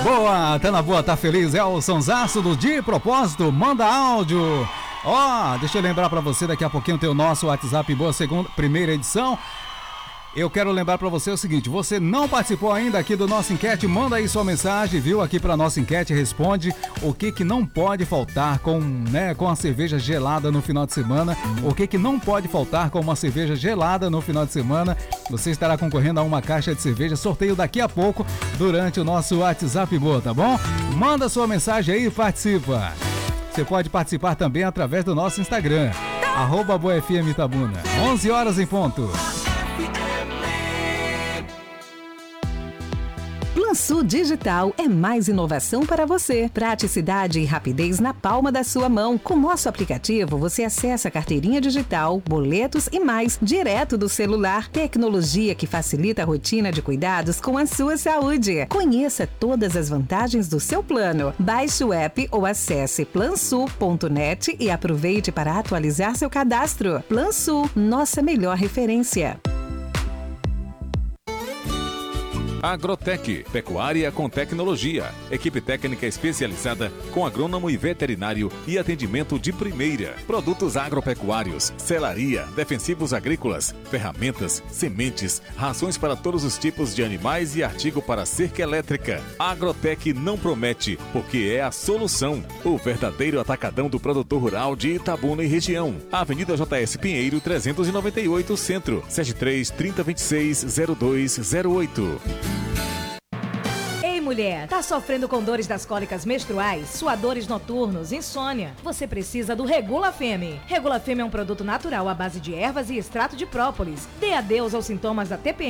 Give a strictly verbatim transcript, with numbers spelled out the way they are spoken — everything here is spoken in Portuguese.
Boa, tá na boa, tá feliz, é o sonsaço do De Propósito, manda áudio. Ó, oh, deixa eu lembrar pra você, daqui a pouquinho tem o nosso WhatsApp Boa segunda, primeira edição. Eu quero lembrar pra você o seguinte, você não participou ainda aqui do nosso enquete, manda aí sua mensagem, viu? Aqui pra nossa enquete, responde o que que não pode faltar com, né, com a cerveja gelada no final de semana, o que que não pode faltar com uma cerveja gelada no final de semana. Você estará concorrendo a uma caixa de cerveja, sorteio daqui a pouco, durante o nosso WhatsApp Boa, tá bom? Manda sua mensagem aí e participa. Você pode participar também através do nosso Instagram, arroba Boa F M Itabuna. onze horas em ponto. PlanSul Digital é mais inovação para você. Praticidade e rapidez na palma da sua mão. Com nosso aplicativo, você acessa a carteirinha digital, boletos e mais, direto do celular. Tecnologia que facilita a rotina de cuidados com a sua saúde. Conheça todas as vantagens do seu plano. Baixe o app ou acesse plansul ponto net e aproveite para atualizar seu cadastro. PlanSul, nossa melhor referência. Agrotec, pecuária com tecnologia. Equipe técnica especializada com agrônomo e veterinário e atendimento de primeira. Produtos agropecuários, selaria, defensivos agrícolas, ferramentas, sementes, rações para todos os tipos de animais e artigo para cerca elétrica. Agrotec não promete, porque é a solução. O verdadeiro atacadão do produtor rural de Itabuna e região. Avenida J S Pinheiro, trezentos e noventa e oito, Centro. sete três, trinta, vinte e seis, zero dois zero oito. Ei, mulher, tá sofrendo com dores das cólicas menstruais, suadores noturnos, insônia? Você precisa do Regula Femme. Regula Femme é um produto natural à base de ervas e extrato de própolis. Dê adeus aos sintomas da T P M